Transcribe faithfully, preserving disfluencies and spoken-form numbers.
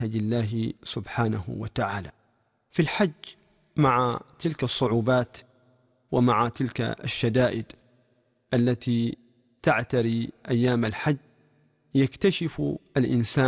الله سبحانه وتعالى. في الحج مع تلك الصعوبات ومع تلك الشدائد التي تعتري أيام الحج، يكتشف الإنسان